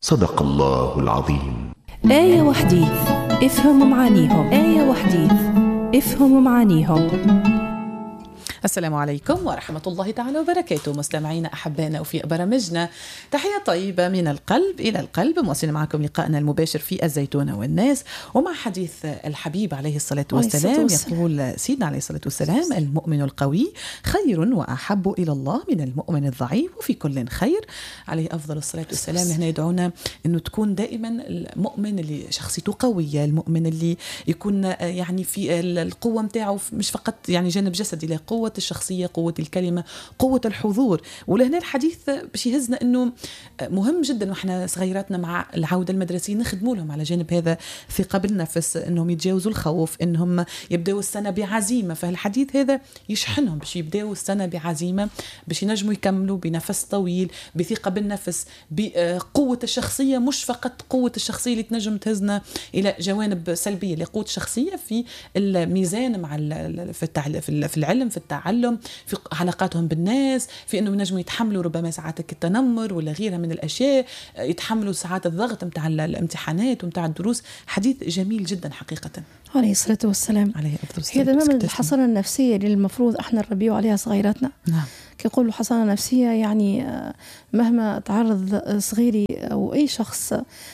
صدق الله العظيم. آية وحديث افهم معانيهم. آية وحديث افهم معانيهم. السلام عليكم ورحمة الله تعالى وبركاته. مستمعينا أحبائنا وفي برامجنا تحية طيبة من القلب إلى القلب. مواصلين معكم لقاءنا المباشر في الزيتونة والناس، ومع حديث الحبيب عليه الصلاة والسلام. يقول سيدنا عليه الصلاة والسلام: المؤمن القوي خير وأحب إلى الله من المؤمن الضعيف، وفي كل خير. عليه أفضل الصلاة والسلام. هنا يدعونا أنه تكون دائما المؤمن اللي شخصيته قوية، المؤمن اللي يكون يعني في القوة متاعه مش فقط يعني جانب جسدي، لا، قوة الشخصية، قوة الكلمة، قوة الحضور. ولهنا الحديث باش يهزنا أنه مهم جدا وإحنا صغيراتنا مع العودة المدرسية نخدموا لهم على جانب هذا ثقة بالنفس، أنهم يتجاوزوا الخوف، أنهم يبدأوا السنة بعزيمة. فالحديث هذا يشحنهم باش يبدأوا السنة بعزيمة، باش ينجموا يكملوا بنفس طويل، بثقة بالنفس، بقوة الشخصية. مش فقط قوة الشخصية اللي تنجم تهزنا إلى جوانب سلبية، لقوة الشخصية في الميزان مع في العلم، في التعلم، في علاقاتهم بالناس، في أنه ينجموا يتحملوا ربما ساعات التنمر ولا غيرها من الأشياء، يتحملوا ساعات الضغط متاع الامتحانات ومتاع الدروس. حديث جميل جدا حقيقة عليه الصلاة والسلام. عليه أفضل الصلاة. هي تماما الحصانة النفسية اللي المفروض احنا نربيه عليها صغيراتنا. نعم. كيقولوا حصانة نفسية يعني مهما تعرض صغيري أو أي شخص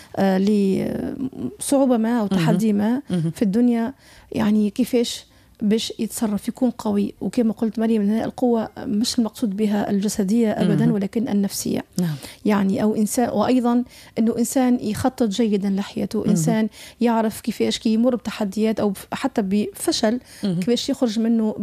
لصعوبة ما أو تحدي ما في الدنيا، يعني كيفاش باش يتصرف، يكون قوي. وكما قلت مريم، القوة مش المقصود بها الجسدية أبدا، ولكن النفسية. نعم. يعني أو إنسان، وأيضا أنه إنسان يخطط جيدا لحياته، إنسان يعرف كيفاش كي يمر بتحديات أو حتى بفشل كيفاش يخرج منه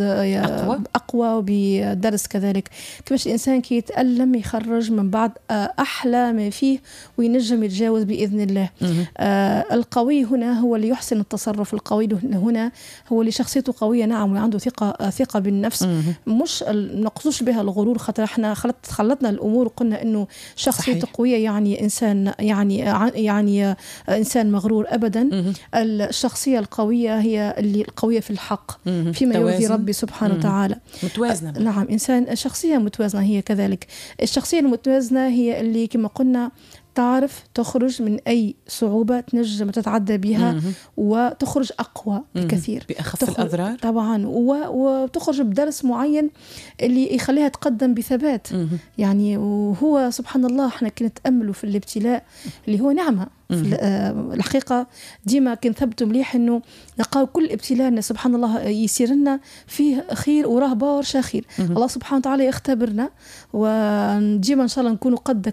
بأقوى وبدرس. كذلك كيفاش الإنسان كي يتألم يخرج من بعد أحلى ما فيه وينجم يتجاوز بإذن الله. القوي هنا هو اللي يحسن التصرف، القوي هنا هو اللي شخصيته قوية، نعم، وعنده ثقة بالنفس. مش نقصوش بها الغرور، خاطر احنا خلطنا الأمور وقلنا إنه شخصيته قوية يعني إنسان يعني إنسان مغرور. أبدا. الشخصية القوية هي اللي القوية في الحق، فيما يرضي ربي سبحانه وتعالى. متوازنة. نعم، إنسان شخصية متوازنة. هي كذلك الشخصية المتوازنة هي اللي كما قلنا تعرف تخرج من أي صعوبة تنجم تتعدى بها وتخرج أقوى بكثير، بأخف الأضرار طبعا، وتخرج بدرس معين اللي يخليها تقدم بثبات. يعني وهو سبحان الله احنا كنتأملوا في الابتلاء اللي هو نعمة. الحقيقة ديما كنثبتوا مليح انه نلقاو كل ابتلاء سبحان الله يصير لنا فيه خير وراه برشا خير. الله سبحانه وتعالى يختبرنا، وديما ان شاء الله نكونوا قدك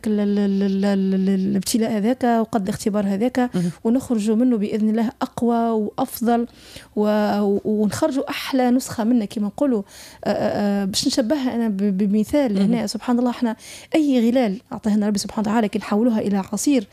الابتلاء هذاك وقد الاختبار هذاك، ونخرجوا منه بإذن الله أقوى وأفضل، ونخرجوا أحلى نسخة منه. كما نقولوا باش نشبهها أنا بمثال هنا، سبحان الله احنا أي غلال أعطينا ربي سبحانه وتعالى كي نحولوها إلى عصير،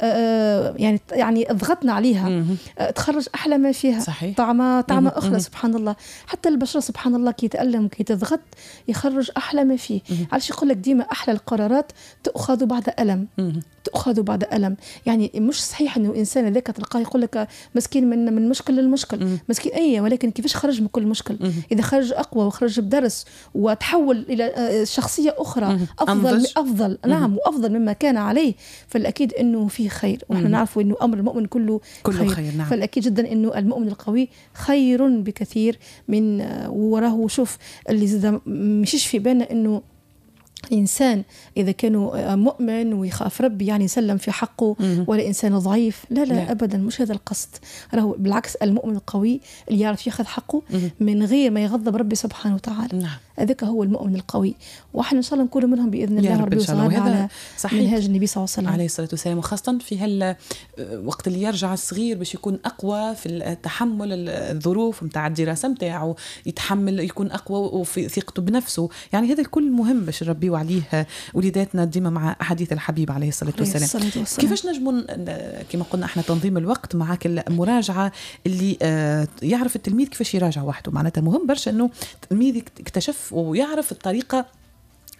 يعني ضغطنا عليها تخرج أحلى ما فيها. صحيح. طعمة أخرى. سبحان الله حتى البشرة سبحان الله كي يتألم كي تضغط يخرج أحلى ما فيه. علاش يقول لك ديما أحلى القرارات تأخذ بعد ألم. تأخذ بعد ألم. يعني مش صحيح إنه إنسان ذاك تلقاه يقول لك مسكين من مشكل للمشكل، مسكين ولكن كيفاش خرج من كل مشكل؟ إذا خرج أقوى وخرج بدرس وتحول إلى شخصية أخرى أفضل نعم، وأفضل مما كان عليه، فالأكيد إنه فيه خير. ونحن نعرف إنه أمر المؤمن كله خير. نعم. فالأكيد جدا إنه المؤمن القوي خير بكثير من وراه. شوف اللي زاد مشيش في بالنا إنه إنسان إذا كانوا مؤمن ويخاف ربي يعني يسلم في حقه، ولا إنسان ضعيف. لا أبدا، مش هذا القصد. راهو بالعكس المؤمن القوي اللي يعرف ياخذ حقه من غير ما يغضب ربي سبحانه وتعالى. نعم. هذاك هو المؤمن القوي، وإحنا إن شاء الله نكون منهم بإذن الله ربي وصلنا على منهاج النبي صلى الله عليه وسلم عليه الصلاة والسلام. وخاصة في وقت اللي يرجع الصغير باش يكون أقوى في التحمل الظروف متاع الدراسة متاعه، يتحمل، يكون أقوى وفي ثقته بنفسه. يعني هذا الكل مهم باش نربيه عليه وليداتنا ديما مع أحاديث الحبيب عليه الصلاة والسلام. كيفاش نجموا كما قلنا احنا تنظيم الوقت معك المراجعة اللي يعرف التلميذ كيفاش يراجع وحده. معناتها مهم برشا انه التلميذ يكتشف ويعرف الطريقة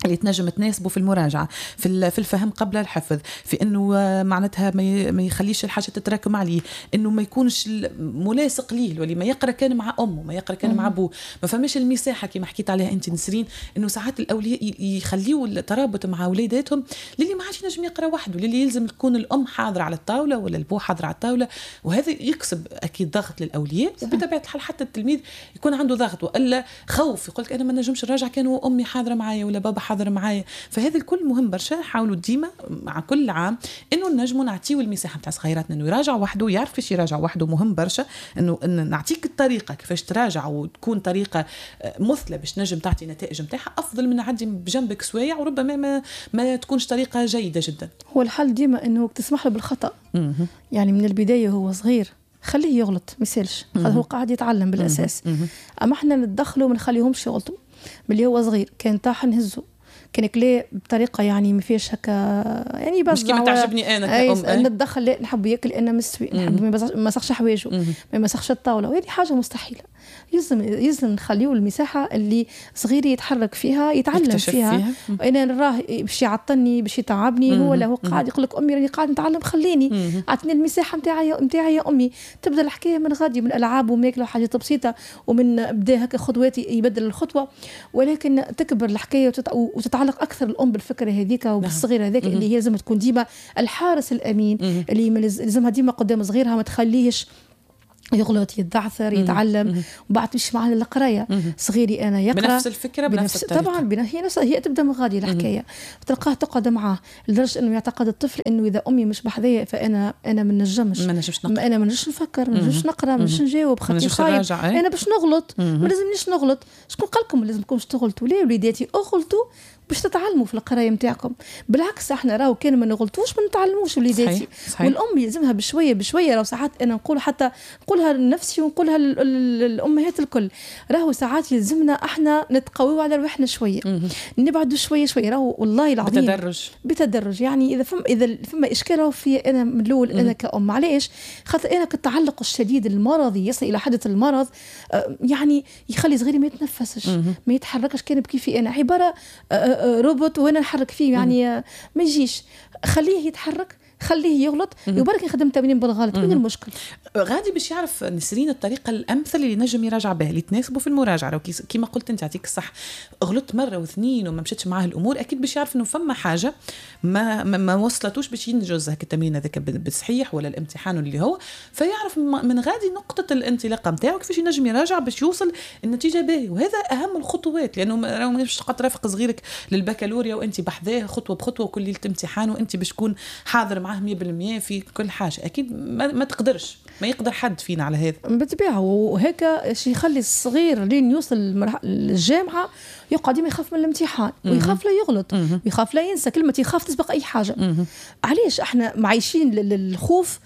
اللي تنجم تناسبه في المراجعة، في الفهم قبل الحفظ، في انه معناتها ما يخليش الحاجة تتراكم عليه، انه ما يكونش ملاصق ليه، واللي ما يقرأ كان مع امه، ما يقرأ كان مع ابوه، ما فماش المساحة كما حكيت عليها انت نسرين، انه ساعات الاولياء يخليوا الترابط مع اولاداتهم للي ما عادش ينجم يقرأ وحده، للي يلزم تكون الام حاضرة على الطاولة ولا البو حاضر على الطاولة، وهذا يكسب اكيد ضغط للاولياء، وبطبيعة الحال حتى التلميذ يكون عنده ضغط، والا خوف يقولك انا ما نجمش نراجع كانوا امي حاضرة معايا ولا بابا حاضر معايا. فهذا الكل مهم برشا. حاولوا ديما مع كل عام انه نجموا نعطيو المساحه نتاع صغيراتنا انه يراجع وحده، يعرف كيفاش يراجع وحده، مهم برشا انه نعطيك الطريقه كيفاش تراجع وتكون طريقه مثلى باش نجم تعطي نتائج نتاعها، افضل من نعدي بجنبك سوايع وربما ما تكونش طريقه جيده جدا. هو الحل ديما انه تسمح له بالخطا، يعني من البدايه هو صغير خليه يغلط، ما يسالش، هو قاعد يتعلم بالاساس. اما احنا ندخله ما نخليهمش يغلطوا اللي هو صغير، كان طاح نهزه، كان كلي بطريقه يعني ما فيش هكا، يعني بس مش كيما تعجبني انا كأم نتدخل، لا نحب ياكل لانه مستوي، نحب ما مسخش حوايجه، ما مسخش الطاوله، وهذه حاجه مستحيله. يلزم نخليه المساحه اللي صغير يتحرك فيها، يتعلم فيها. انا نراه باش يعطلني باش يتعبني، هو لا هو قاعد يقول لك امي راني قاعد نتعلم، خليني اعطيني المساحه نتاعي يا امي. تبدا الحكايه من غادي، من العاب وماكله حاجات بسيطه، ومن بدا هكا خطوات يبدل الخطوه، ولكن تكبر الحكايه وتتعلق اكثر الام بالفكره هذيك وبالصغير هذاك اللي هي لازم تكون ديما الحارس الامين، اللي لازمها ديما قدام صغيرها، ما تخليهش يغلط، يتعثر، يتعلم، وبعد مش معاه القرايه. صغيري انا يقرا بنفس الفكره بنفس الطريقه، طبعا هي تبدا من غادي الحكايه، تلقاه تقعد معاه لدرجه انه يعتقد الطفل انه اذا امي مش بحذايا فانا ما نجمش، انا ما نجمش نفكر، ما نجمش نقرا، ما نجمش نجاوب، خاطري خايف انا باش نغلط، ما لازمنيش نغلط. شكون قال لكم لازمكمش تغلطوا؟ ليه وليداتي اغلطوا باش تتعلموا في القرايه نتاعكم، بالعكس احنا راهو كان ما نغلطوش ما نتعلموش وليداتي. والام يلزمها بشويه بشويه، راهو ساعات انا نقول حتى نقولها لنفسي ونقولها للامهات الكل، راهو ساعات يلزمنا احنا نتقويوا على روحنا شويه، نبعدوا شويه شويه، راهو والله العظيم بتدرج. يعني اذا فما اشكال راهو في انا من الاول انا كأم، علاش؟ خاطر انا كالتعلق الشديد المرضي يصل الى حد المرض، يعني يخلي صغيري ما يتنفسش، ما يتحركش، كان بكيفي انا عباره روبوت وانا نحرك فيه، يعني ما يجيش. خليه يتحرك، خليه يغلط، وبرك يخدم تمرين بالغلط. وين المشكل؟ غادي باش يعرف نسرين الطريقه الامثل اللي نجم يراجع بها، اللي تناسبه في المراجعه. كيما قلت انت، يعطيك الصح، غلطت مره واثنين وما مشيتش معاه الامور، اكيد باش يعرف انه فما حاجه ما وصلتوش باش ينجز هكا التمرين هذاك بالصحيح ولا الامتحان اللي هو، فيعرف من غادي نقطه الانطلاقه نتاعو كيفاش ينجم يراجع باش يوصل النتيجه باهيه. وهذا اهم الخطوات، لانه مش تقعد ترافق صغيرك للبكالوريا وانت بحذاه خطوه بخطوه كل ليله امتحان وانت باش تكون حاضر معاه 100% في كل حاجه. اكيد ما تقدرش، ما يقدر حد فينا على هذا بالطبيعه. وهكا شي يخلي الصغير لين يوصل الجامعه يقعد ديما يخاف من الامتحان، ويخاف لا يغلط، ويخاف لا ينسى. كلمه يخاف تسبق اي حاجه. علاش احنا معايشين الخوف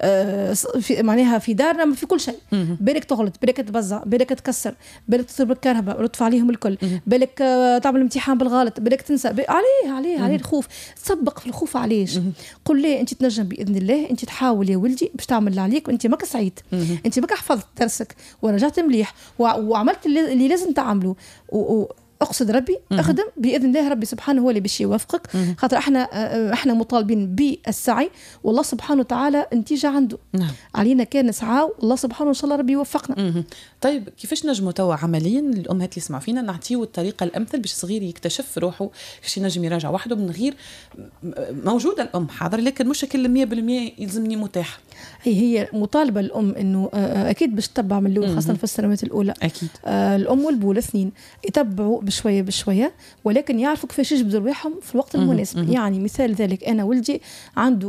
معناها في دارنا في كل شيء. بالك تغلط، بالك تبزع، بالك تكسر، بالك تضرب الكهرباء ولطف عليهم الكل، بالك تعمل امتحان بالغلط، بالك تنسى. عليه الخوف. تسبق في الخوف. علاش؟ قل لي انت تنجم باذن الله، انت تحاول يا ولدي باش تعمل اللي عليك، وانت ماك سعيد، انت ماك حفظت درسك ورجعت مليح وعملت اللي لازم تعمله، اقصد ربي، اخدم باذن الله، ربي سبحانه هو اللي باش يوفقك. خاطر احنا مطالبين بالسعي، والله سبحانه وتعالى النتيجه عنده. علينا كان نسعى، والله سبحانه ان شاء الله ربي يوفقنا. طيب كيفاش نجموا توا عمليا الامهات اللي يسمعوا فينا نعطيو الطريقه الامثل باش صغير يكتشف روحه كيفاش ينجم يراجع وحده من غير موجوده الام حاضر، لكن مش كل 100% يلزمني متاح. هي مطالبه الام انه اكيد باش تتبع من الاول، خاصه في السنوات الاولى. اكيد الام والبو الاثنين يتبعوا بشويه بشويه، ولكن يعرفوا كيفاش يجبدوا رواحهم في الوقت المناسب. يعني مثال ذلك، انا ولدي عنده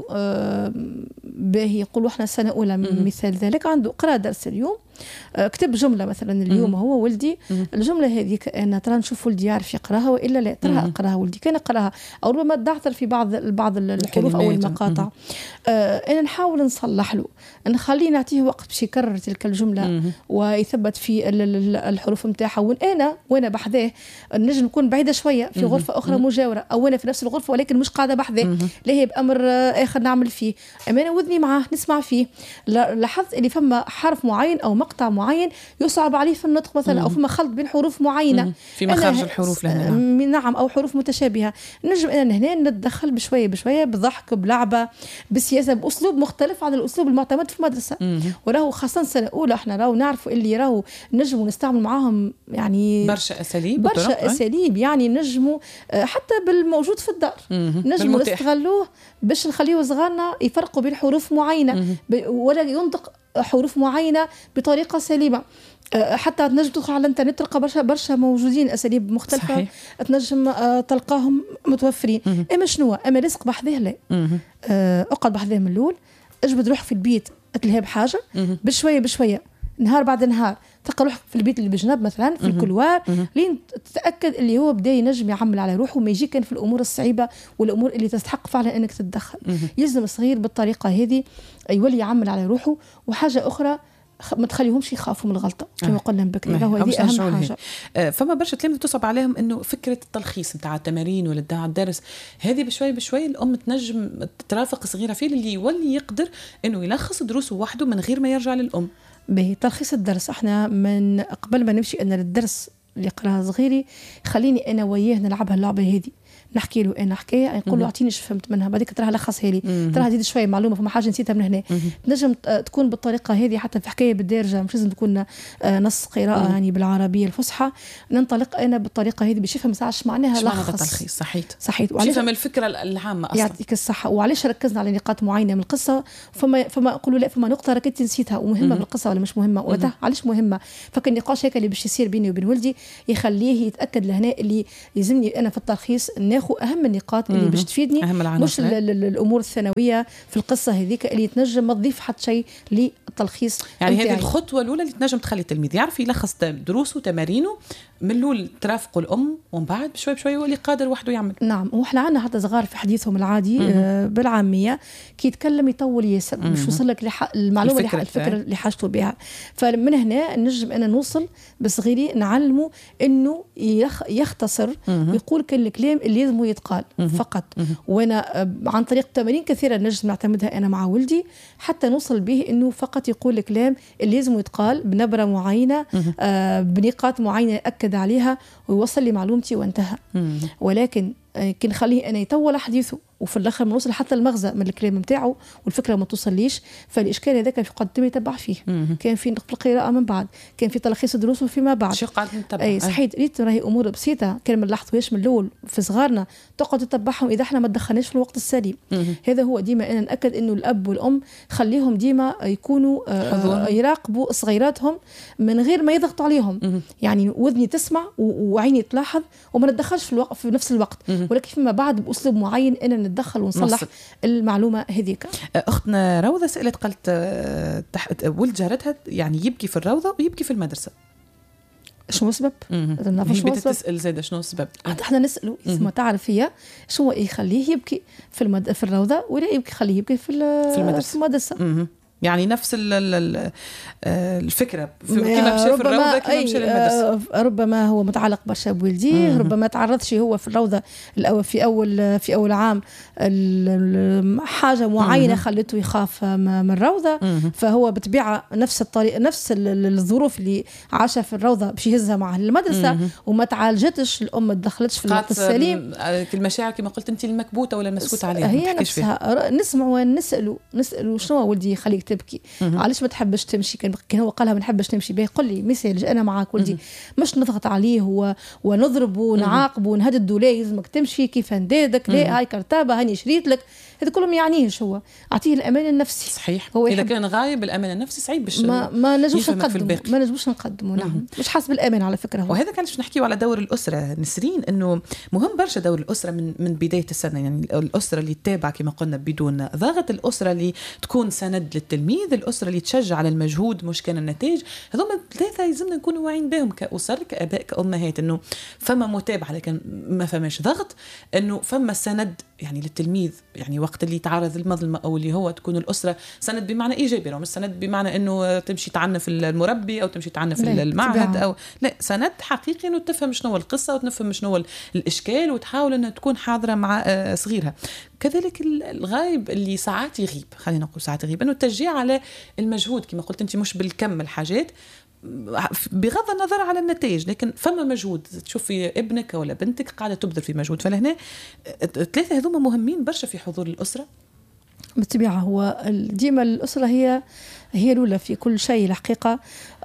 باهي يقولوا احنا سنه اولى، مثال ذلك عنده قرا درس اليوم، كتب جمله مثلا اليوم هو ولدي، الجمله هذيك انا ترى نشوف ولدي يعرف يقراها والا لا، ترى اقراها ولدي كان يقراها، او ربما تعثر في بعض الحروف او المقاطع. انا نحاول نصلح له، نخليه نعطيه وقت باش يكرر تلك الجمله ويثبت في الحروف نتاعها، وانا بحذاه نجم نكون بعيده شويه في غرفه اخرى مجاوره، او انا في نفس الغرفه ولكن مش قاعده بحذاه، لا هي بامر اخر نعمل فيه، اما انا وذني معاه نسمع فيه. لاحظت اللي فما حرف معين او مقطع معين يصعب عليه في النطق مثلا، او فما خلط بين حروف معينه في مخارج الحروف لهنا. نعم، او حروف متشابهه، نجم انا هنا نتدخل بشويه بشويه، بضحك، بلعبه، بسياسه، باسلوب مختلف عن الاسلوب المعتمد في المدرسه. وراهو خاصه سنه اولى احنا راهو نعرفوا اللي راهو نجموا نستعمل معاهم يعني برشا اساليب، برشا اساليب، يعني نجموا حتى بالموجود في الدار نجموا نستغلوه باش نخليو صغارنا يفرقوا بين حروف معينه ولا ينطق حروف معينه بطريقه سليمه. حتى تنجم تدخل على الانترنت تلقى برشا موجودين اساليب مختلفه. صحيح. تنجم تلقاهم متوفرين. اما شنو اما رزق بحذاه لا. اقعد بحذاه من الاول، اجبد روحك في البيت اتلهى بحاجه بشويه بشويه، نهار بعد نهار، تلقى روحك في البيت اللي بجنب مثلا في الكلوار، لين تتاكد اللي هو بدا ينجم يعمل على روحه وما يجي كان في الامور الصعيبه والامور اللي تستحق فعلا انك تتدخل. يلزم الصغير بالطريقه هذه يولي يعمل على روحه. وحاجه اخرى ما تخليهمش يخافوا من الغلطه كما قلنا بكري، هذه اهم حاجه. فما برشا تلاميذ تصعب عليهم انه فكره التلخيص نتاع التمارين ولا نتاع الدرس هذه بشوي بشوي الام تنجم ترافق صغيره فيه اللي يولي يقدر انه يلخص دروسه وحده من غير ما يرجع للام. به تلخيص الدرس، احنا من قبل ما نمشي انا للدرس اللي يقراها صغيري خليني انا وياه نلعبها اللعبه هذه، نحكي له انا حكايه نقول له اعطيني ايش فهمت منها، بعديك تراها لخصها لي، تراها زيد شويه معلومه فما حاجه نسيتها من هنا. تنجم تكون بالطريقه هذه حتى في حكايه بالدارجه، مش لازم تكون نص قراءه يعني بالعربيه الفصحى، ننطلق انا بالطريقه هذه باش يفهم ساعه معناها لخص. صحيح باش يفهم الفكره العامه اصلا. يعطيك الصحه. وعلاش ركزنا على نقاط معينه من القصه، فما نقولوا لا فما نقطه راك نسيتها ومهمه بالقصه ولا مش مهمه، وقتها علاش مهمه. فكان النقاش هيك اللي باش يصير بيني وبين ولدي يخليه يتاكد لهنا اللي يلزمني انا في التلخيص ناخذ اهم النقاط اللي باش تفيدني، مش الامور الثانويه في القصه هذيك اللي تنجم ما تضيف حتى شيء للتلخيص. يعني هذه الخطوه الاولى اللي تنجم تخلي التلميذ يعرف يلخص دروسه وتمارينه من الاول ترافقوا الام، ومن بعد بشوي بشوي هو اللي قادر وحده يعمل. نعم. واحنا عندنا حتى صغار في حديثهم العادي بالعاميه كي يتكلم يطول ياسر باش يوصل لك المعلومه الفكره اللي حاجته بها. فمن هنا نجم انا نوصل بصغيري نعلمه انه يختصر ويقول كل الكلام اللي لازم يتقال فقط. وانا عن طريق تمارين كثيره نجم نعتمدها انا مع ولدي حتى نوصل به انه فقط يقول الكلام اللي لازم يتقال بنبره معينه بنقاط معينه ياكد عليها ويوصل لي معلومتي وانتهى. ولكن كي نخليه انا يطول حديثه وفي الاخر ما نوصل حتى المغزى من الكلام نتاعو والفكره ما توصليش، فالاشكال هذاك في قدم يتبع فيه. كان في نقطه القراءه من بعد، كان في تلخيص دروسه فيما بعد. شو قاعد نتبع؟ اي صحيح. ريت راهي امور بسيطه كان ما نلاحظوهاش من الاول في صغارنا تقعد تتبعهم اذا احنا ما تدخلناش في الوقت السليم. هذا هو ديما انا ناكد انه الاب والام خليهم ديما يكونوا يراقبوا صغيراتهم من غير ما يضغطوا عليهم. يعني وذني تسمع وعيني تلاحظ وما نتدخلش في نفس الوقت، ولكن فيما بعد باسلوب معين انا نتدخل ونصلح المعلومه هذيك. اختنا روضه سالت قالت ولد جارتها يعني يبكي في الروضه ويبكي في المدرسه. شنو السبب؟ هي تسال زاده شنو السبب؟ احنا نساله ما تعرف هي شنو يخليه يبكي في الروضه ولا يبكي خليه يبكي في المدرسه. يعني نفس الفكرة كما مشى في الروضة كما مشى للمدرسة. ربما هو متعلق برشا بولدي، ربما تعرضش هو في الروضة في أول عام حاجة معينة خلته يخاف من الروضة، فهو بطبيعة نفس الطريقة نفس الظروف اللي عاشها في الروضة باش يهزها معه للمدرسة وما تعالجتش، الأم ما تدخلتش في الوقت السليم. المشاعر كما قلت أنت المكبوتة ولا المسكوت عليها هي نفسها. نسمع ونسأله شنو ولدي يخليك تبكي؟ علاش ما تحبش تمشي؟ كان هو قالها ما نحبش نمشي به، قل لي مثال انا معاك ولدي، مش نضغط عليه ونضربه ونعاقبه ونهدده لا يلزمك تمشي كيف هندادك، لا هاي كرتابه هاني شريت لك، هذا كله ما يعنيهش. هو اعطيه الامان النفسي. صحيح. هو اذا كان غايب الامان النفسي صعيب باش ما نجموش نقدمه. مش حاسب بالامان على فكره. وهذا كان نحكيو على دور الاسره نسرين، انه مهم برشا دور الاسره من بدايه السنه. يعني الاسره اللي تتابع كما قلنا بدون ضغط، الاسره اللي تكون سند للتلميذ، الاسره اللي تشجع على المجهود مش كان النتائج. هذوما ثلاثه يلزمنا نكونوا واعيين بهم كاسر كاباء كامهات، انه فما متابعه لكن ما فماش ضغط، انه فما سند يعني للتلميذ، يعني وقت اللي يتعرض للمظلمة أو اللي هو تكون الأسرة سند بمعنى إيجابي، مش سند بمعنى أنه تمشي تعنف المربي أو تمشي تعنف المعهد أو لا، سند حقيقي أنه تفهم شنو القصة وتفهم شنو الإشكال وتحاول أنه تكون حاضرة مع صغيرها. كذلك الغايب اللي ساعات يغيب، خلينا نقول ساعات يغيب، أنه التشجيع على المجهود كما قلت أنت، مش بالكم الحاجات بغض النظر على النتائج، لكن فما مجهود تشوفي ابنك ولا بنتك قاعدة تبذل في مجهود. فلهنا الثلاثة هذوما مهمين برشا في حضور الأسرة. بالطبيعة هو ديما الأسرة هي الأولى في كل شيء الحقيقة.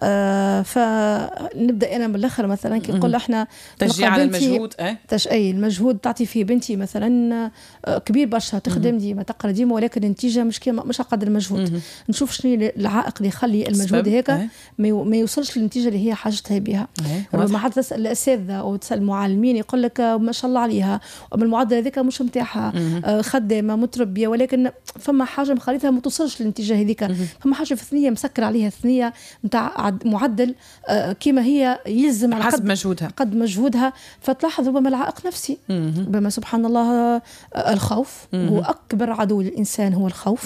فنبدأ أنا من الآخر مثلا كي نقول احنا تشجيع على المجهود، المجهود تعطي فيه بنتي مثلا كبير برشا، تخدم ديما تقرا ديما، ولكن النتيجة مش قدر المجهود. نشوف شنو العائق اللي يخلي المجهود هيك ما يوصلش للنتيجة اللي هي حاجتها بها. ربما حتى تسأل الأساتذة أو تسأل المعلمين يقول لك ما شاء الله عليها المعدل هذيك مش متاحة، خدامة متربية، ولكن فما حاجة مخليتها ما توصلش للنتيجة هذيك. فما حاجة في الثنية مسكر عليها الثنية متاع معدل كما هي يلزم على قد مجهودها. فتلاحظ ربما العائق نفسي، ربما سبحان الله الخوف هو أكبر عدو للإنسان، هو الخوف.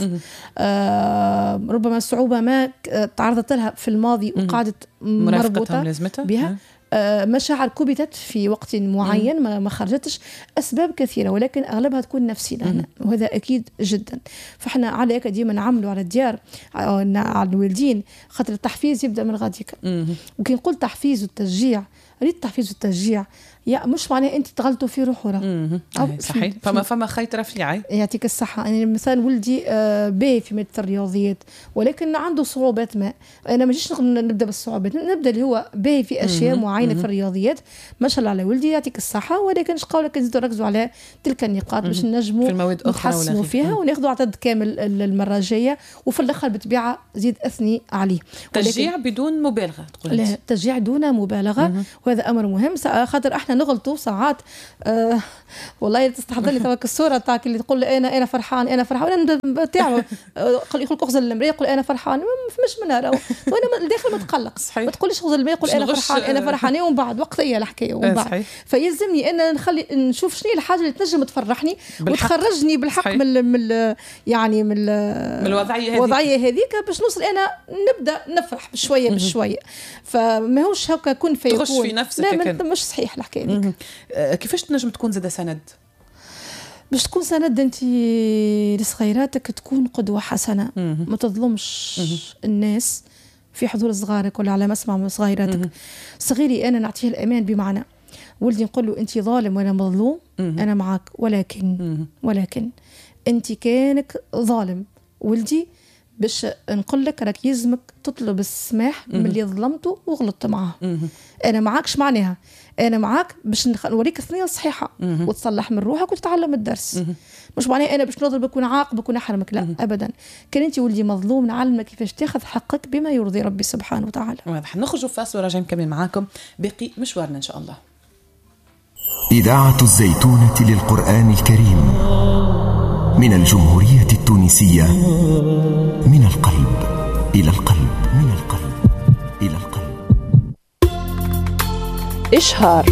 ربما الصعوبة ما تعرضت لها في الماضي وقعدت مربوطة بها، مشاعر كبتت في وقت معين ما خرجتش، أسباب كثيرة ولكن أغلبها تكون نفسية وهذا أكيد جدا. فإحنا عليك ديما نعملوا على الديار على الوالدين، خاطر التحفيز يبدأ من غاديك. وكي نقول تحفيز والتشجيع، ريت التحفيز والتشجيع يا مش معناه انت تغلطوا في روحه صحيح. فما خيط رفيع يعطيك الصحه. يعني مثلا ولدي باهي في ماده الرياضيات ولكن عنده صعوبات ما، انا ما جيش نبدا بالصعوبات، نبدا اللي هو باهي في اشياء معينه في الرياضيات، ما شاء الله على ولدي يعطيك الصحه، ولكن ايش قولك نزيدوا نركزوا على تلك النقاط باش نجموا نحسنوا فيها وناخذوا عدد كامل المره الجايه، وفي الاخر بالطبيعه زيد اثني عليه. تشجيع بدون مبالغه تقول؟ لا، تشجيع دون مبالغه، وهذا امر مهم. خاطر احنا نغلطوا ساعات. والله تستحضر لي توك الصوره تاعك اللي تقول انا فرحان انا تاعو يقول لك اغزل المرايه يقول انا فرحان، مش منها وانا الداخل متقلق. ما تقوليش اغزل المرايه يقول انا فرحان ومن بعد وقت هي الحكايه ومن بعد. فيلزمني انا نخلي نشوف شنو الحاجه اللي تنجم تفرحني وتخرجني بالحق من يعني من الوضعيه هذيك باش نوصل انا نبدا نفرح بشويه بشويه. فما هوش هكا كن فيكون تخش في نفسك. لا مش صحيح الحكايه ديك. كيفاش تنجم تكون زاده سند؟ باش تكون سند انت لصغيراتك، تكون قدوه حسنه، ما تظلمش الناس في حضور صغارك ولا على مسمع صغيراتك. صغيري انا نعطيه الامان، بمعنى ولدي نقول له انت ظالم وانا مظلوم، انا معك، ولكن انت كانك ظالم ولدي، باش نقول لك راك يلزمك تطلب السماح من اللي ظلمته وغلطت معاه. انا معاكش معناها انا معاك باش نوريك الثنيه الصحيحه وتصلح من روحك وتتعلم الدرس. مش معناها انا باش نضربك ونعاقبك ونحرمك، لا ابدا. كان انت ولدي مظلوم نعلمك كيفاش تاخذ حقك بما يرضي ربي سبحانه وتعالى. واضح. نخرجوا فاصل وراجعين نكمل معاكم باقي مشوارنا ان شاء الله. إذاعة الزيتونة للقرآن الكريم من الجمهورية التونسية، من القلب إلى القلب، من القلب إلى القلب. إشهار.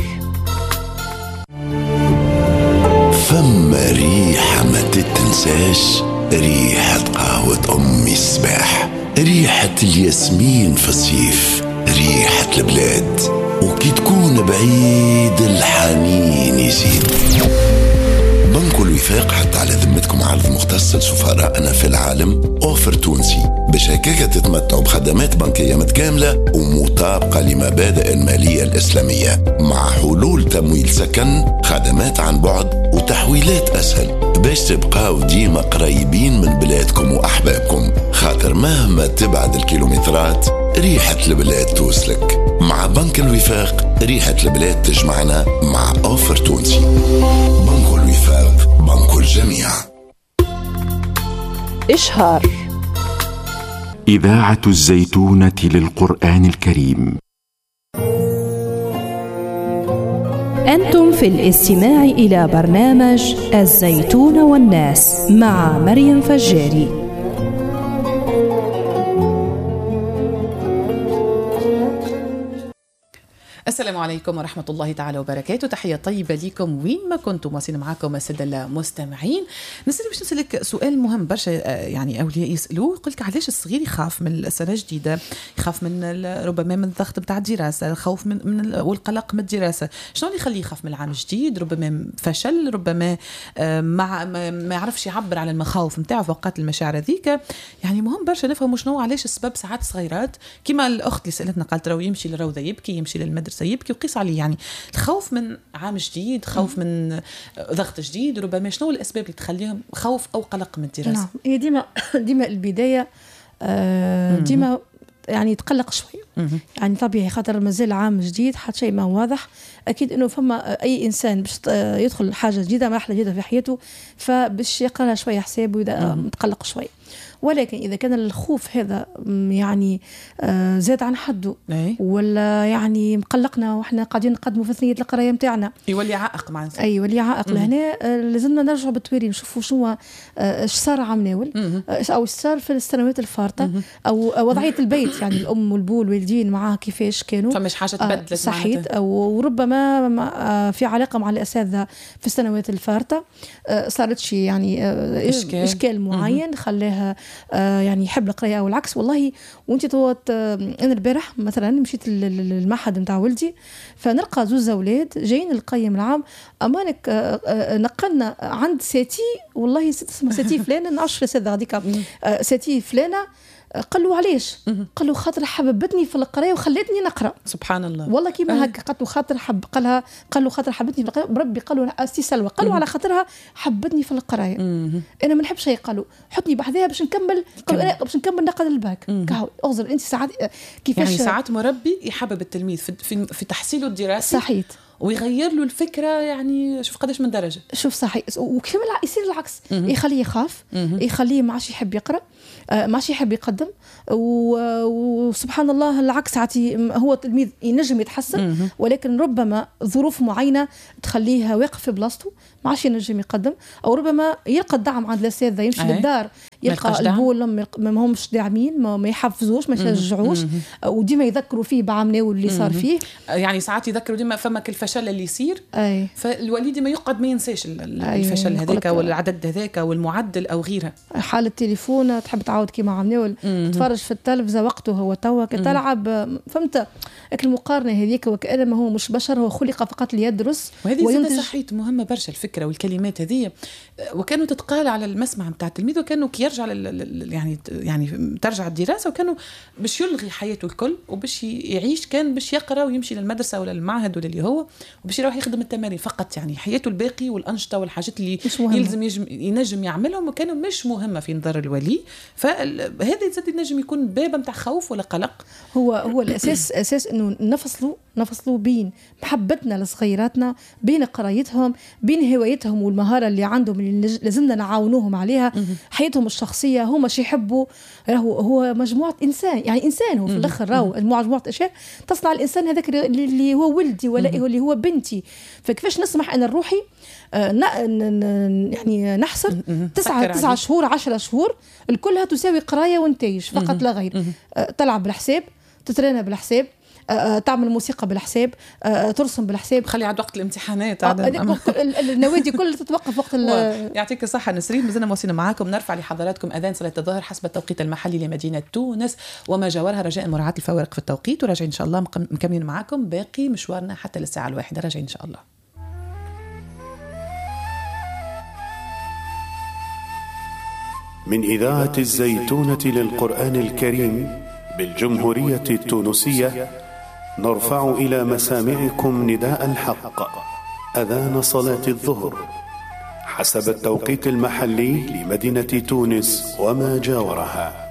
فما ريحة ما تتنساش، ريحة قهوة أمي الصباح، ريحة الياسمين في الصيف، ريحة البلاد، وكي تكون بعيد الحنين يزيد. بنك الوفاق حتى على ذمتكم عرض مختص لسفرائنا في العالم، اوفر تونسي باش هكاك تتمتعوا بخدمات بنكية متكاملة ومطابقة لمبادئ المالية الإسلامية، مع حلول تمويل سكن، خدمات عن بعد وتحويلات أسهل، باش تبقاو ديما قريبين من بلادكم وأحبابكم. خاطر مهما تبعد الكيلومترات ريحة البلاد توصلك. مع بنك الوفاق ريحة البلاد تجمعنا مع اوفر تونسي. بنك الوفاق، بنك الجميع. إشهار. إذاعة الزيتونة للقرآن الكريم. أنتم في الاستماع إلى برنامج الزيتون والناس مع مريم فجاري. السلام السلام عليكم ورحمة الله تعالى وبركاته. تحية طيبة لكم وين ما كنتم. واصلين معكم السادة المستمعين. باش نسألك سؤال مهم برشا، يعني أولياء يسألوه، يقولك علاش الصغير يخاف من السنة الجديدة، يخاف من ربما من الضغط بتاع الدراسة، الخوف من والقلق من الدراسة. شنو اللي يخليه يخاف من العام الجديد؟ ربما فشل، ربما ما يعرفش يعبر على المخاوف نتاعه في وقت المشاعر هذيك. يعني مهم برشا نفهموا شنو علاش السبب. ساعات صغيرات كما الأخت اللي سألتنا قالت راهو يمشي للروضة يبكي، يمشي للمدرسة يبكي، وقيس عليه يعني الخوف من عام جديد، خوف من ضغط جديد. ربما شنو الأسباب اللي تخليهم خوف أو قلق من الدراسة؟ نعم، هي ديما البداية ديما يعني تقلق شوية. يعني طبيعي خاطر مازال عام جديد، حتى شيء ما واضح. أكيد إنه فما أي إنسان باش يدخل حاجة جديدة، مرحلة جديدة في حياته، فباش يقرأ شوية حساب ويبدأ متقلق شوية. ولكن إذا كان الخوف هذا يعني زاد عن حده، ولا يعني مقلقنا وإحنا قاعدين نقدموا في ثنية القراية متاعنا، يولي عائق معنا. يولي عائق. لهنا لازمنا نرجع بالتوالي نشوفوا شنو ايش صار عام ناول، أو ايش صار في السنوات الفارطة، أو وضعية البيت، يعني الأم والبو والوالدين معاه كيفاش كانوا. فمش حاجة تبدلت صحيت، أو ربما في علاقة مع الأساتذة في السنوات الفارطة صارت شيء يعني إشكال معين خلاها يعني يحب القراءة أو العكس. والله وانت توت، أنا البارح مثلا مشيت للمعهد متاع ولدي، فنلقى زوز أولاد جايين القيم العام، أمانك نقلنا عند ساتي، والله اسمها ساتي فلانة، نعرفش الأساتذة هذيك ساتي فلانة. قالوا علاش؟ قالوا خاطر حببتني في القرايه وخلتني نقرا. سبحان الله، والله كيما هكا. قالوا خاطر قالوا خاطر حببتني في القرايه، بربي قالوا استي سلوى، قالوا على خاطرها حببتني في القرايه. انا ما نحبش هي، قالوا حطني بحذاها باش نكمل، باش نكمل نقل الباك. كهو اغزر انت ساعات كيفاش يعني ساعات مربي يحبب التلميذ في تحصيله الدراسي، صحيح، ويغير له الفكرة. يعني شوف قداش من درجة. شوف صحيح. وكيف يصير العكس، يخليه يخاف، يخليه ما عادش يحب يقرأ، ما عادش يحب يقدم. وسبحان الله العكس، هو التلميذ ينجم يتحسن، ولكن ربما ظروف معينة تخليه واقف في بلاصته، ما عادش ينجم يقدم. أو ربما يلقى الدعم عند الأساتذة، يمشي للدار يلقى البول ما همش داعمين، ما يحفزوش، ما يشجعوش، وديما يذكروا فيه بعام ناول اللي صار فيه. يعني ساعات يذكروا ديما فما الفشل اللي يصير، فالوليد ما يقعد ما ينساش الفشل هذاك والعدد هذاك والمعدل أو غيرها. حال التليفون تحب تعاود كيما عام ناول، تفرج في التلفزة وقته هو توا تلعب، فهمت المقارنة هذيك، وكأنما هو مش بشر، هو خلق فقط ليدرس. وهذه صحيت مهمة برشا الفكرة والكلمات هذه، وكانوا تتقال على المسمع متاع التلميذ، وكانوا كيرجع يعني ترجع الدراسة، وكانوا باش يلغي حياته الكل وباش يعيش، كان باش يقرأ ويمشي للمدرسة ولا المعهد ولا اللي هو، وباش يروح يخدم التمارين فقط. يعني حياته الباقي والأنشطة والحاجات اللي ينجم يعملهم وكانوا مش مهمة في نظر الولي. فهذا زاد ينجم يكون باب متاع خوف ولا قلق. هو الأساس أساس إنه نفصلوا بين محبتنا لصغيراتنا، بين قرايتهم، بين هوايتهم والمهارة اللي عندهم اللي لازمنا نعاونوهم عليها. حياتهم الشخصية هما شي يحبوا، هو مجموعة إنسان، يعني إنسان هو في الآخر، راهو مجموعة أشياء تصنع الإنسان هذاك اللي هو ولدي ولا اللي هو بنتي. فكيفاش نسمح أنا الروحي يعني نحصر 9 شهور 10 شهور الكلها تساوي قراية وانتاج فقط لا غير. تلعب بالحساب، تترينا بالحساب، تعمل موسيقى بالحساب، ترسم بالحساب، خلي عاد وقت الامتحانات النوادي كلها تتوقف وقت يعطيك الصحة نسرين. مازلنا موصلين معاكم، نرفع لحضراتكم أذان صلاة الظهر حسب التوقيت المحلي لمدينة تونس وما جاورها، رجاء مراعاة الفوارق في التوقيت. وراجعين إن شاء الله مكملين معاكم باقي مشوارنا حتى للساعة 1. راجعين إن شاء الله. من إذاعة الزيتونة للقرآن الكريم بالجمهورية التونسية، نرفع إلى مسامعكم نداء الحق، أذان صلاة الظهر حسب التوقيت المحلي لمدينة تونس وما جاورها.